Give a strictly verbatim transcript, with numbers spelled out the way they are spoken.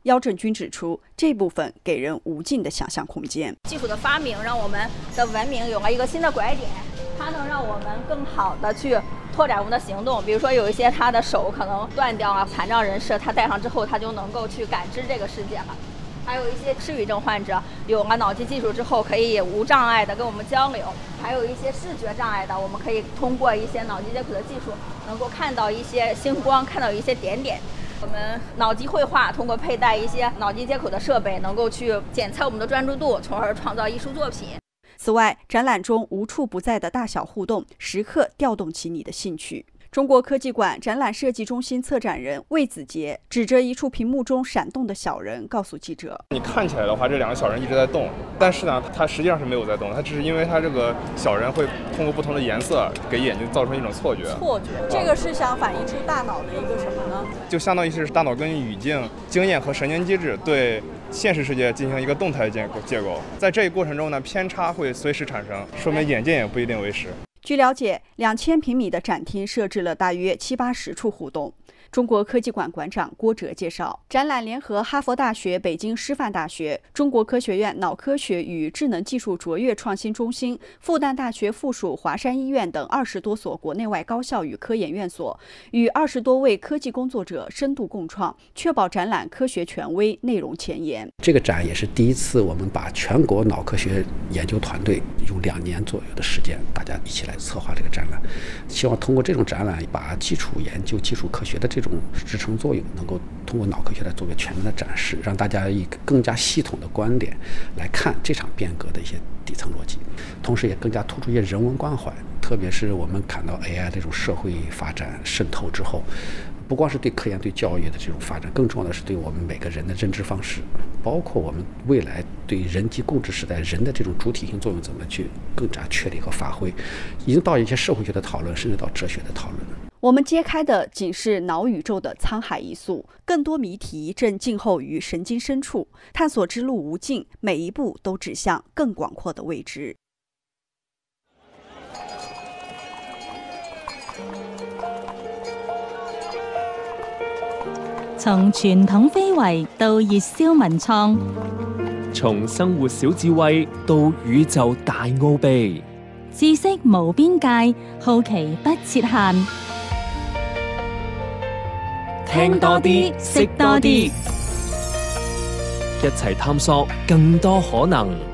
姚振军指出，这部分给人无尽的想象空间。 技术的发明让我们的文明有了一个新的拐点，它能让我们更好的去拓展我们的行动。比如说有一些他的手可能断掉啊，残障人士他戴上之后，他就能够去感知这个世界了。还有一些失语症患者有了脑机技术之后，可以无障碍的跟我们交流。还有一些视觉障碍的，我们可以通过一些脑机接口的技术，能够看到一些星光，看到一些点点。我们脑机绘画通过佩戴一些脑机接口的设备，能够去检测我们的专注度，从而创造艺术作品。 此外，展览中无处不在的大小互动，时刻调动起你的兴趣。中国科技馆展览设计中心策展人魏子杰指着一处屏幕中闪动的小人，告诉记者：“ 你看起来的话，这两个小人一直在动，但是呢，它实际上是没有在动，它只是因为它这个小人会通过不同的颜色给眼睛造成一种错觉。 错觉，这个是想反映出大脑的一个什么呢？ 就相当于是大脑根据语境、经验和神经机制对现实世界进行一个动态结构结构，在这一过程中呢，偏差会随时产生，说明眼见也不一定为实。” 据了解，两千平米的展厅设置了大约七八十处互动。中国科技馆馆长郭哲介绍，展览联合哈佛大学、北京师范大学、中国科学院脑科学与智能技术卓越创新中心、复旦大学附属华山医院等二十多所国内外高校与科研院所，与二十多位科技工作者深度共创，确保展览科学权威、内容前沿。 这个展也是第一次，我们把全国脑科学研究团队用两年左右的时间，大家一起来策划这个展览，希望通过这种展览，把基础研究、基础科学的这种支撑作用，能够通过脑科学来做个全面的展示，让大家以更加系统的观点来看这场变革的一些底层逻辑，同时也更加突出一些人文关怀。特别是我们看到 A I 这种社会发展渗透之后，不光是对科研、对教育的这种发展，更重要的是对我们每个人的认知方式，包括我们未来对人机共治时代人的这种主体性作用怎么去更加确立和发挥，已经到一些社会学的讨论，甚至到哲学的讨论。 我们揭开的仅是脑宇宙的沧海一粟，更多谜题正静候于神经深处，探索之路无尽，每一步都指向更广阔的未知。 從傳統非遺到熱銷文創， 從生活小智慧到宇宙大奧秘， 知識無邊界，好奇不設限。 聽多啲，識多啲，一齊探索更多可能。